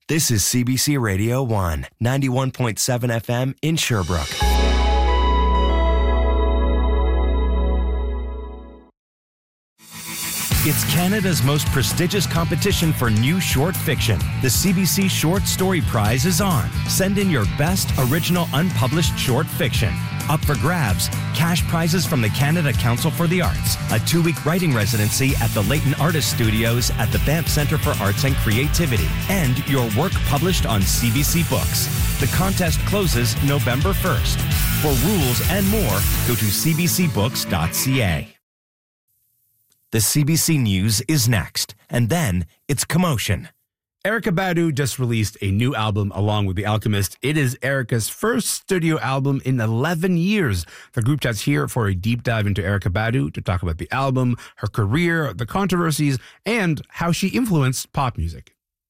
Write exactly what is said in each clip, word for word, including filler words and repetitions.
This is C B C Radio one, ninety-one point seven F M in Sherbrooke. It's Canada's most prestigious competition for new short fiction. The C B C Short Story Prize is on. Send in your best original unpublished short fiction. Up for grabs, cash prizes from the Canada Council for the Arts, a two-week writing residency at the Leighton Artist Studios at the Banff Centre for Arts and Creativity, and your work published on C B C Books. The contest closes November first. For rules and more, go to c b c books dot c a. The C B C News is next, and then it's Commotion. Erykah Badu just released a new album along with The Alchemist. It is Erykah's first studio album in eleven years. The group chat's here for a deep dive into Erykah Badu to talk about the album, her career, the controversies, and how she influenced pop music.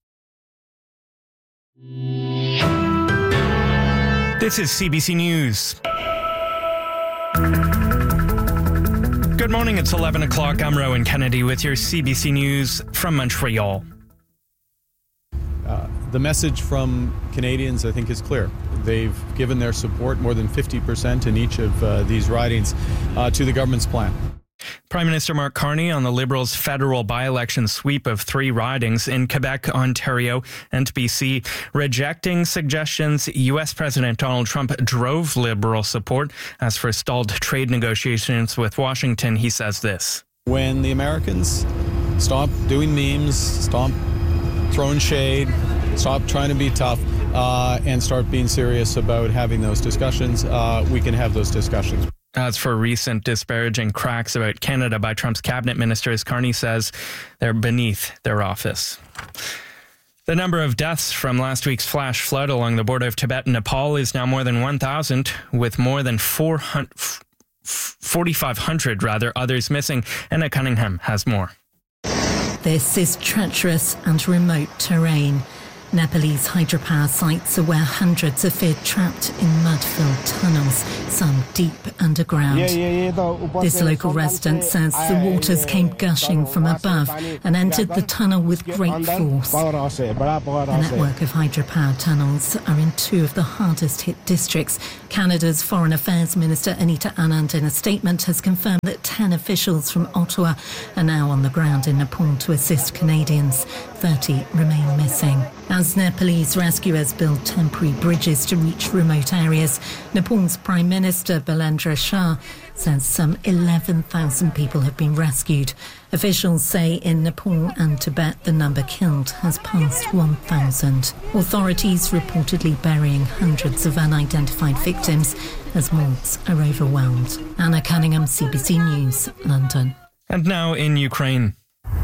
This is C B C News. Good morning, it's eleven o'clock. I'm Rowan Kennedy with your C B C News from Montreal. Uh, the message from Canadians, I think, is clear. They've given their support, more than fifty percent in each of uh, these ridings, uh, to the government's plan. Prime Minister Mark Carney on the Liberals' federal by-election sweep of three ridings in Quebec, Ontario, and B C, rejecting suggestions U S President Donald Trump drove Liberal support. As for stalled trade negotiations with Washington, he says this. When the Americans stop doing memes, stop throwing shade, stop trying to be tough, uh, and start being serious about having those discussions, uh, we can have those discussions. As for recent disparaging cracks about Canada by Trump's cabinet ministers, Carney says they're beneath their office. The number of deaths from last week's flash flood along the border of Tibet and Nepal is now more than one thousand, with more than four hundred, forty-five hundred rather, others missing. Anna Cunningham has more. This is treacherous and remote terrain. Nepalese hydropower sites are where hundreds are feared trapped in mud-filled tunnels, some deep underground. This local resident says the waters came gushing from above and entered the tunnel with great force. A network of hydropower tunnels are in two of the hardest-hit districts. Canada's Foreign Affairs Minister Anita Anand, in a statement, has confirmed that ten officials from Ottawa are now on the ground in Nepal to assist Canadians. thirty remain missing. As Nepalese rescuers build temporary bridges to reach remote areas, Nepal's Prime Minister Balendra Shah says some eleven thousand people have been rescued. Officials say in Nepal and Tibet the number killed has passed one thousand. Authorities reportedly burying hundreds of unidentified victims as morgues are overwhelmed. Anna Cunningham, C B C News, London. And now in Ukraine.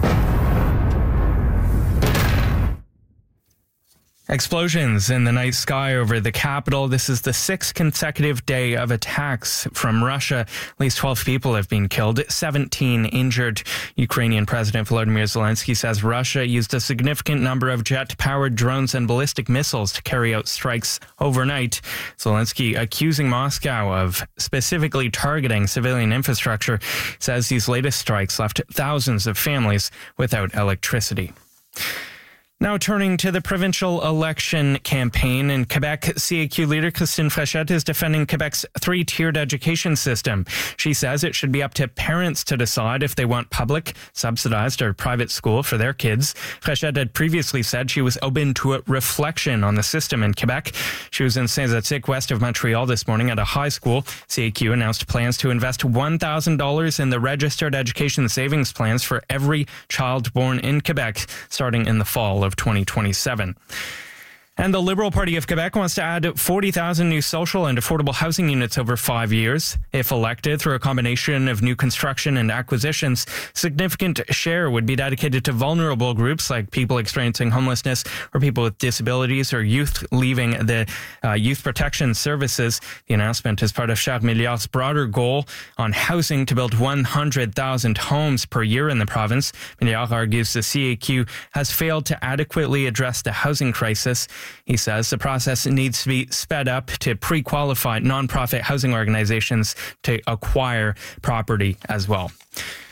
Explosions in the night sky over the capital. This is the sixth consecutive day of attacks from Russia. At least twelve people have been killed, seventeen injured. Ukrainian President Volodymyr Zelensky says Russia used a significant number of jet-powered drones and ballistic missiles to carry out strikes overnight. Zelensky, accusing Moscow of specifically targeting civilian infrastructure, says these latest strikes left thousands of families without electricity. Now turning to the provincial election campaign in Quebec, C A Q leader Christine Fréchette is defending Quebec's three-tiered education system. She says it should be up to parents to decide if they want public, subsidized or private school for their kids. Fréchette had previously said she was open to a reflection on the system in Quebec. She was in Saint-Zotique, west of Montreal this morning at a high school. C A Q announced plans to invest one thousand dollars in the registered education savings plans for every child born in Quebec, starting in the fall of twenty twenty-seven. And the Liberal Party of Quebec wants to add forty thousand new social and affordable housing units over five years. If elected through a combination of new construction and acquisitions, significant share would be dedicated to vulnerable groups like people experiencing homelessness or people with disabilities or youth leaving the uh, youth protection services. The announcement is part of Charles Milliard's broader goal on housing to build one hundred thousand homes per year in the province. Milliard argues the C A Q has failed to adequately address the housing crisis. He says the process needs to be sped up to pre-qualify nonprofit housing organizations to acquire property as well.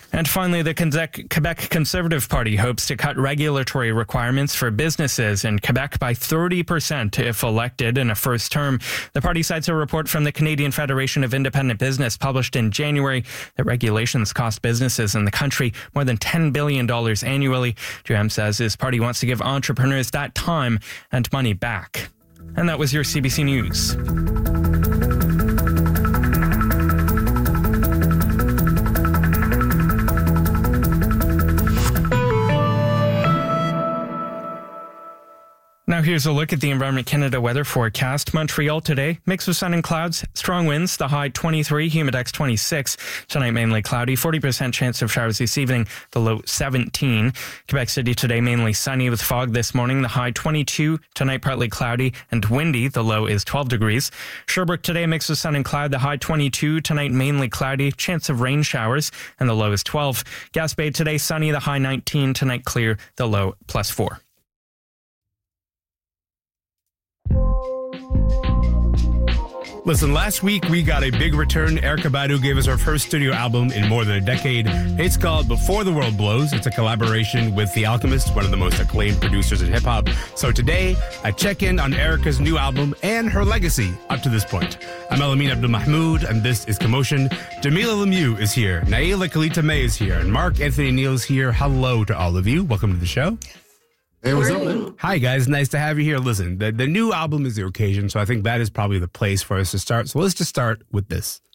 And finally, the Quebec Conservative Party hopes to cut regulatory requirements for businesses in Quebec by thirty percent if elected in a first term. The party cites a report from the Canadian Federation of Independent Business published in January that regulations cost businesses in the country more than ten billion dollars annually. Duhem says his party wants to give entrepreneurs that time and money back. And that was your C B C News. Now here's a look at the Environment Canada weather forecast. Montreal today, mix of sun and clouds, strong winds, the high twenty-three, humidex twenty-six. Tonight mainly cloudy, forty percent chance of showers this evening, the low seventeen. Quebec City today mainly sunny with fog this morning, the high twenty-two. Tonight partly cloudy and windy, the low is twelve degrees. Sherbrooke today, mix of sun and cloud, the high twenty-two. Tonight mainly cloudy, chance of rain showers, and the low is twelve. Gaspé today sunny, the high nineteen. Tonight clear, the low plus four. Listen, last week we got a big return. Erykah Badu gave us her first studio album in more than a decade. It's called Before the World Blows. It's a collaboration with The Alchemist, one of the most acclaimed producers in hip-hop. So today, I check in on Erykah's new album and her legacy up to this point. I'm Elamin Abdul-Mahmoud, and this is Commotion. Jamila Lemieux is here. Naila Kalita May is here. And Mark Anthony Neal is here. Hello to all of you. Welcome to the show. Hey, what's up, man? Hi, guys. Nice to have you here. Listen, the, the new album is the occasion, so I think that is probably the place for us to start. So let's just start with this.